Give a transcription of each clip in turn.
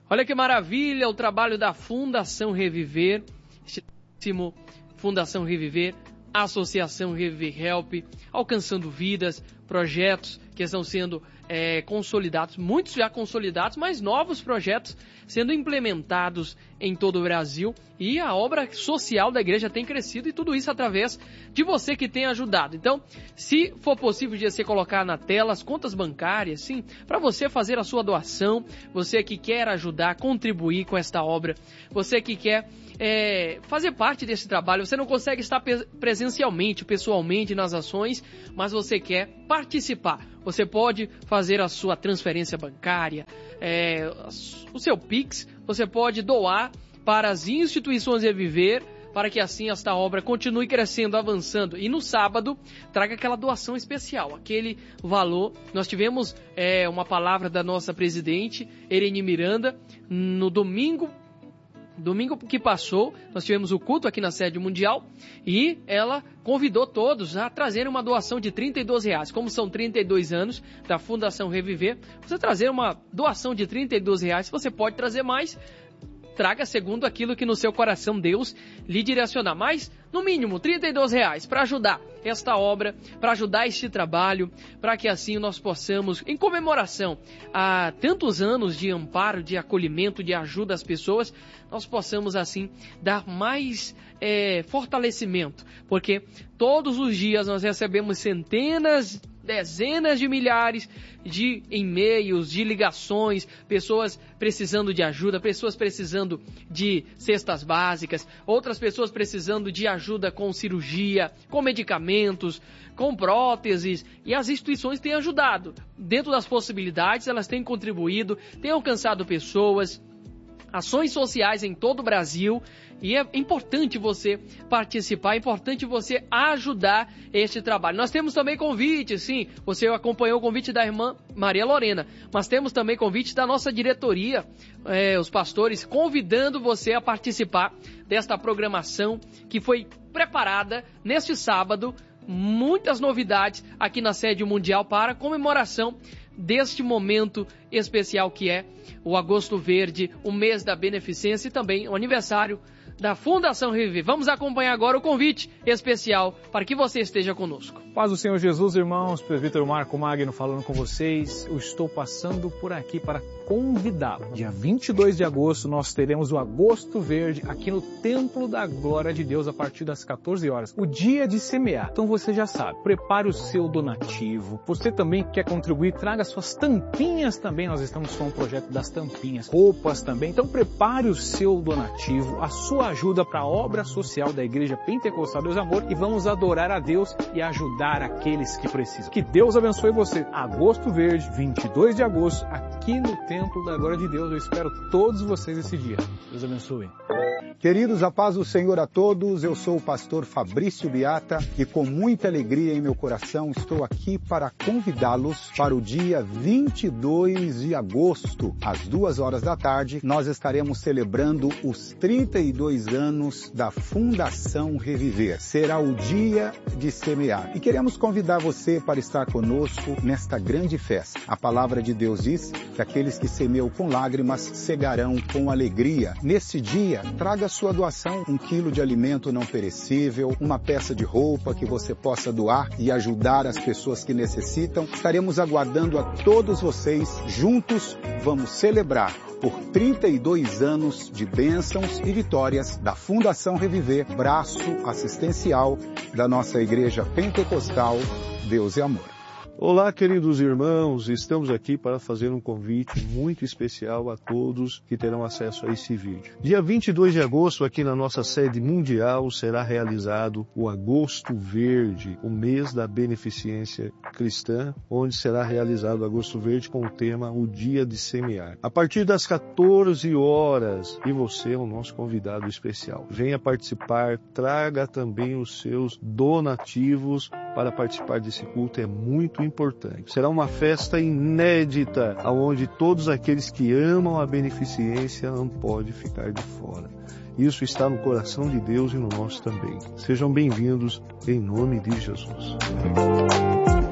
Olha que maravilha o trabalho da Fundação Reviver, Fundação Reviver, Associação Reviver Help, alcançando vidas, projetos que estão sendo consolidados, muitos já consolidados, mas novos projetos sendo implementados em todo o Brasil, e a obra social da igreja tem crescido, e tudo isso através de você que tem ajudado. Então, se for possível de você colocar na tela as contas bancárias, sim, para você fazer a sua doação, você que quer ajudar, contribuir com esta obra, você que quer fazer parte desse trabalho, você não consegue estar presencialmente, pessoalmente nas ações, mas você quer participar. Você pode fazer a sua transferência bancária, o seu Pix, você pode doar para as instituições Reviver, para que assim esta obra continue crescendo, avançando. E no sábado, traga aquela doação especial, aquele valor. Nós tivemos uma palavra da nossa presidente, Ereni Miranda, no domingo que passou, nós tivemos o culto aqui na sede mundial, e ela convidou todos a trazerem uma doação de R$32. Como são 32 anos da Fundação Reviver, você trazer uma doação de R$32, você pode trazer mais, traga segundo aquilo que no seu coração Deus lhe direcionar, mas no mínimo R$32 para ajudar esta obra, para ajudar este trabalho, para que assim nós possamos, em comemoração a tantos anos de amparo, de acolhimento, de ajuda às pessoas, nós possamos assim dar mais fortalecimento, porque todos os dias nós recebemos centenas, dezenas de milhares de e-mails, de ligações, pessoas precisando de ajuda, pessoas precisando de cestas básicas, outras pessoas precisando de ajuda com cirurgia, com medicamentos, com próteses, e as instituições têm ajudado. Dentro das possibilidades, elas têm contribuído, têm alcançado pessoas, ações sociais em todo o Brasil, e é importante você participar, é importante você ajudar este trabalho. Nós temos também convite, sim, você acompanhou o convite da irmã Maria Lorena, mas temos também convite da nossa diretoria, os pastores, convidando você a participar desta programação que foi preparada neste sábado, muitas novidades aqui na sede mundial para a comemoração deste momento especial que é o Agosto Verde, o mês da beneficência, e também o aniversário da Fundação Reviver. Vamos acompanhar agora o convite especial para que você esteja conosco. Paz do Senhor Jesus, irmãos, presbítero Marco Magno falando com vocês. Eu estou passando por aqui para convidá-lo. Dia 22 de agosto nós teremos o Agosto Verde aqui no Templo da Glória de Deus a partir das 14 horas. O dia de semear. Então você já sabe, prepare o seu donativo. Você também quer contribuir, traga suas tampinhas também. Nós estamos com o projeto das tampinhas, roupas também. Então prepare o seu donativo, a sua ajuda para a obra social da Igreja Pentecostal Deus Amor, e vamos adorar a Deus e ajudar aqueles que precisam. Que Deus abençoe você. Agosto Verde, 22 de agosto, aqui no Templo da Glória de Deus. Eu espero todos vocês esse dia. Deus abençoe. Queridos, a paz do Senhor a todos. Eu sou o pastor Fabrício Beata e com muita alegria em meu coração estou aqui para convidá-los para o dia 22 de agosto, às 2 horas da tarde. Nós estaremos celebrando os 32 anos da Fundação Reviver. Será o dia de semear. E queremos convidar você para estar conosco nesta grande festa. A palavra de Deus diz que aqueles que semeiam com lágrimas cegarão com alegria. Nesse dia, traga sua doação, 1 quilo de alimento não perecível, uma peça de roupa que você possa doar e ajudar as pessoas que necessitam. Estaremos aguardando a todos vocês. Juntos, vamos celebrar por 32 anos de bênçãos e vitórias da Fundação Reviver, braço assistencial da nossa Igreja Pentecostal Deus é Amor. Olá, queridos irmãos, estamos aqui para fazer um convite muito especial a todos que terão acesso a esse vídeo. Dia 22 de agosto, aqui na nossa sede mundial, será realizado o Agosto Verde, o mês da beneficência cristã, onde será realizado o Agosto Verde com o tema O Dia de Semear. A partir das 14 horas, e você é o nosso convidado especial. Venha participar, traga também os seus donativos para participar desse culto, é muito importante. Será uma festa inédita, onde todos aqueles que amam a beneficência não podem ficar de fora. Isso está no coração de Deus e no nosso também. Sejam bem-vindos em nome de Jesus.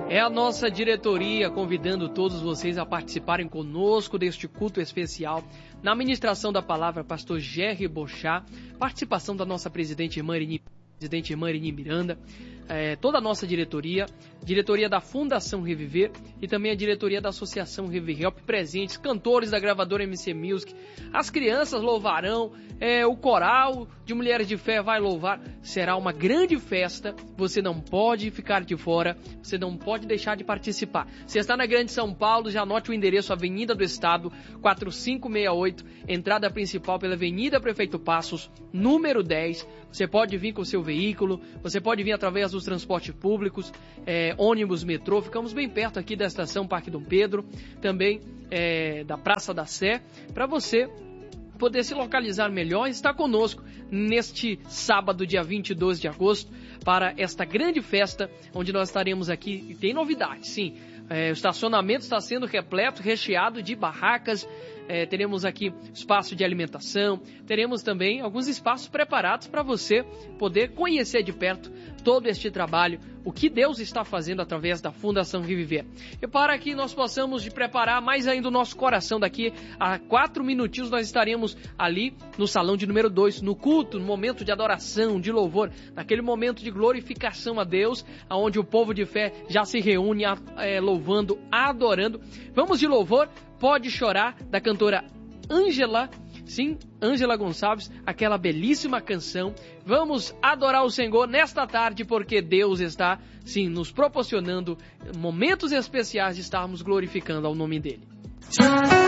É a nossa diretoria convidando todos vocês a participarem conosco deste culto especial. Na ministração da palavra, pastor Gerry Bochá, participação da nossa presidente irmã Irini Miranda, toda a nossa diretoria da Fundação Reviver e também a diretoria da Associação Reviver Help presentes, cantores da gravadora MC Music, as crianças louvarão, o coral de Mulheres de Fé vai louvar. Será uma grande festa, você não pode ficar de fora, você não pode deixar de participar. Se está na Grande São Paulo, já anote o endereço: Avenida do Estado, 4568, entrada principal pela Avenida Prefeito Passos, número 10. Você pode vir com o seu veículo, você pode vir através dos transportes públicos, ônibus, metrô. Ficamos bem perto aqui da estação Parque Dom Pedro, também da Praça da Sé, para você poder se localizar melhor e estar conosco neste sábado, dia 22 de agosto, para esta grande festa, onde nós estaremos aqui. E tem novidade, sim. O estacionamento está sendo repleto, recheado de barracas. Teremos aqui espaço de alimentação, teremos também alguns espaços preparados para você poder conhecer de perto todo este trabalho, o que Deus está fazendo através da Fundação Reviver. E para que nós possamos preparar mais ainda o nosso coração, daqui a 4 minutinhos nós estaremos ali no salão de número 2, no culto, no momento de adoração, de louvor, naquele momento de glorificação a Deus, onde o povo de fé já se reúne louvando, adorando. Vamos de louvor, Pode Chorar, da cantora Ângela, sim, Ângela Gonçalves, aquela belíssima canção. Vamos adorar o Senhor nesta tarde, porque Deus está, sim, nos proporcionando momentos especiais de estarmos glorificando ao nome dEle.